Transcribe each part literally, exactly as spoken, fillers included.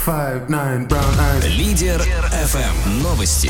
five, nine, brown eyes. Лидер эф эм. Новости.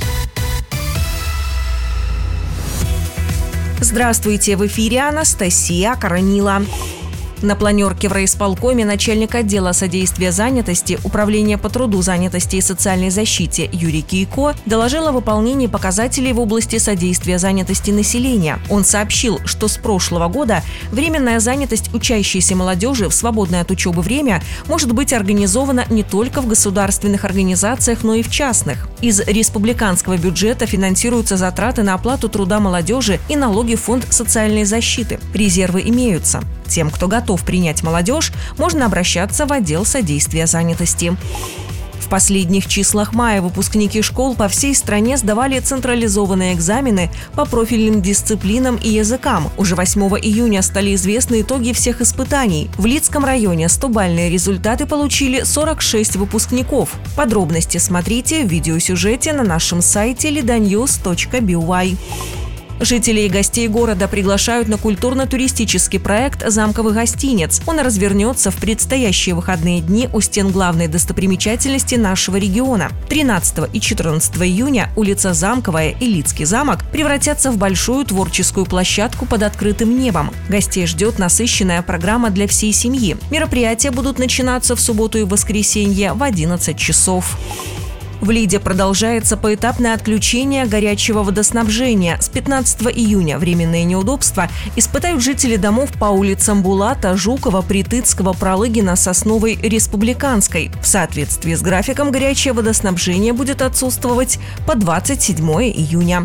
Здравствуйте, в эфире Анастасия Коронила. На планерке в райисполкоме начальник отдела содействия занятости, Управления по труду, занятости и социальной защите Юрий Кийко доложил о выполнении показателей в области содействия занятости населения. Он сообщил, что с прошлого года временная занятость учащейся молодежи в свободное от учебы время может быть организована не только в государственных организациях, но и в частных. Из республиканского бюджета финансируются затраты на оплату труда молодежи и налоги в фонд социальной защиты. Резервы имеются. Тем, кто готов принять молодежь, можно обращаться в отдел содействия занятости. В последних числах мая выпускники школ по всей стране сдавали централизованные экзамены по профильным дисциплинам и языкам. Уже восьмого июня стали известны итоги всех испытаний. В Лидском районе сто-бальные результаты получили сорок шесть выпускников. Подробности смотрите в видеосюжете на нашем сайте лиданьюз точка би уай. Жителей и гостей города приглашают на культурно-туристический проект «Замковый гостиниц». Он развернется в предстоящие выходные дни у стен главной достопримечательности нашего региона. тринадцатого и четырнадцатого июня улица Замковая и Лидский замок превратятся в большую творческую площадку под открытым небом. Гостей ждет насыщенная программа для всей семьи. Мероприятия будут начинаться в субботу и воскресенье в одиннадцать часов. В Лиде продолжается поэтапное отключение горячего водоснабжения. С пятнадцатого июня временные неудобства испытают жители домов по улицам Булата, Жукова, Притыцкого, Пролыгина, Сосновой, Республиканской. В соответствии с графиком горячее водоснабжение будет отсутствовать по двадцать седьмого июня.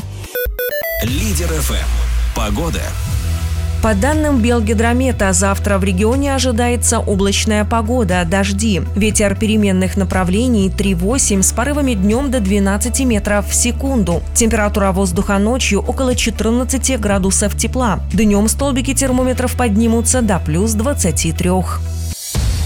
Лидер эф эм. Погода. По данным Белгидромета, завтра в регионе ожидается облачная погода, дожди. Ветер переменных направлений три-восемь с порывами днем до двенадцати метров в секунду. Температура воздуха ночью около четырнадцати градусов тепла. Днем столбики термометров поднимутся до плюс двадцати трёх.